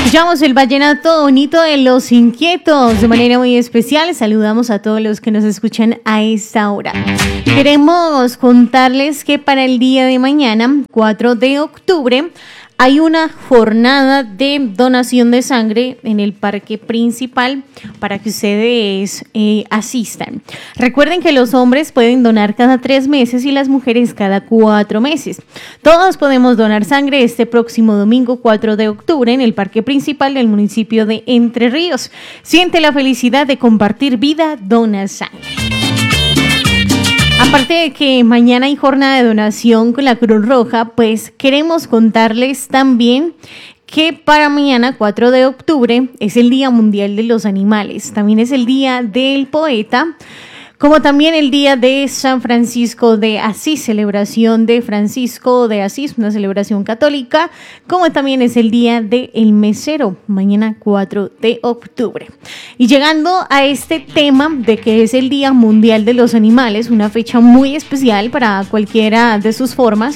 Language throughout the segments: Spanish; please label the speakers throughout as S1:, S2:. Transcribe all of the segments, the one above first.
S1: Escuchamos el vallenato bonito de Los Inquietos de manera muy especial. Saludamos a todos los que nos escuchan a esta hora. Queremos contarles que para el día de mañana, 4 de octubre, hay una jornada de donación de sangre en el parque principal para que ustedes asistan. Recuerden que los hombres pueden donar cada 3 meses y las mujeres cada 4 meses. Todos podemos donar sangre este próximo domingo 4 de octubre en el parque principal del municipio de Entre Ríos. Siente la felicidad de compartir vida, dona sangre. Aparte de que mañana hay jornada de donación con la Cruz Roja, pues queremos contarles también que para mañana, 4 de octubre, es el Día Mundial de los Animales. También es el Día del Poeta, como también el Día de San Francisco de Asís, celebración de Francisco de Asís, una celebración católica, como también es el Día del Mesero, mañana 4 de octubre. Y llegando a este tema de que es el Día Mundial de los Animales, una fecha muy especial para cualquiera de sus formas,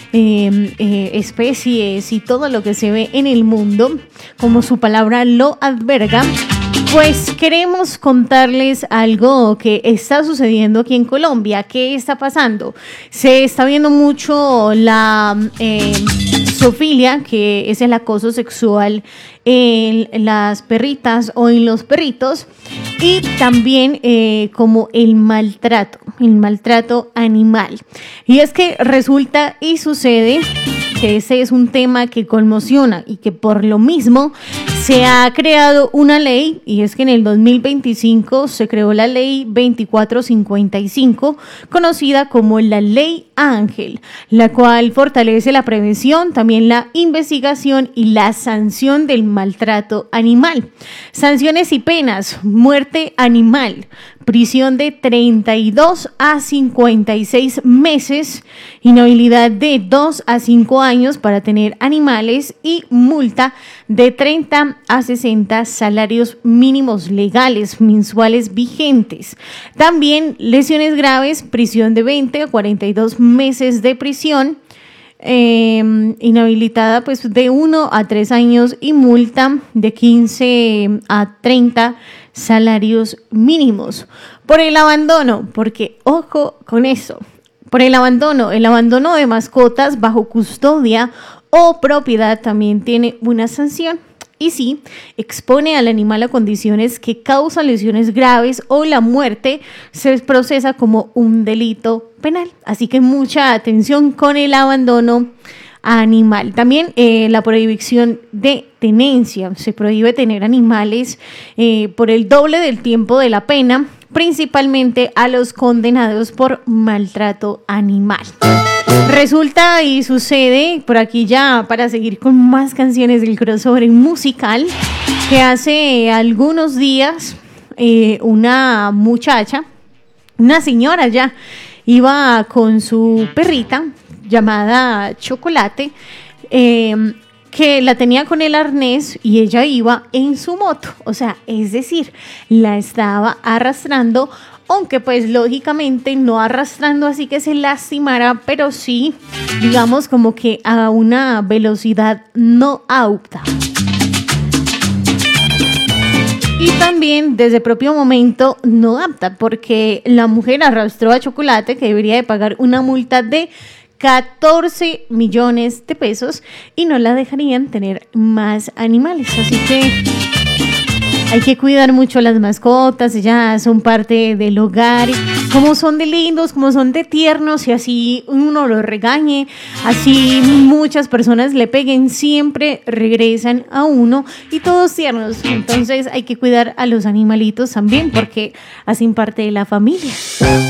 S1: especies y todo lo que se ve en el mundo, como su palabra lo adverga, pues queremos contarles algo que está sucediendo aquí en Colombia. ¿Qué está pasando? Se está viendo mucho la zoofilia, que es el acoso sexual en las perritas o en los perritos, y también como el maltrato animal. Y es que resulta y sucede que ese es un tema que conmociona y que por lo mismo se ha creado una ley, y es que en el 2025 se creó la ley 2455, conocida como la Ley Ángel, la cual fortalece la prevención, también la investigación y la sanción del maltrato animal. Sanciones y penas: muerte animal, prisión de 32 a 56 meses, inhabilidad de 2 a 5 años para tener animales y multa de 30 a 60 salarios mínimos legales mensuales vigentes. También lesiones graves, prisión de 20 a 42 meses de prisión, inhabilitada pues de 1 a 3 años y multa de 15 a 30 salarios mínimos. Por el abandono, porque ojo con eso, por el abandono de mascotas bajo custodia o propiedad también tiene una sanción. Y sí, expone al animal a condiciones que causan lesiones graves o la muerte, se procesa como un delito penal. Así que mucha atención con el abandono animal. También la prohibición de tenencia. Se prohíbe tener animales por el doble del tiempo de la pena, principalmente a los condenados por maltrato animal. Resulta y sucede, por aquí ya para seguir con más canciones del crossover musical, que hace algunos días una muchacha, una señora ya, iba con su perrita llamada Chocolate, que la tenía con el arnés y ella iba en su moto, o sea, es decir, la estaba arrastrando, aunque pues lógicamente no arrastrando así que se lastimara, pero sí, digamos como que a una velocidad no apta. Y también desde el propio momento no apta, porque la mujer arrastró a Chocolate, que debería de pagar una multa de 14 millones de pesos y no la dejarían tener más animales. Así que hay que cuidar mucho las mascotas, ellas son parte del hogar, como son de lindos, como son de tiernos, y así uno los regañe, así muchas personas le peguen, siempre regresan a uno y todos tiernos. Entonces hay que cuidar a los animalitos también porque hacen parte de la familia.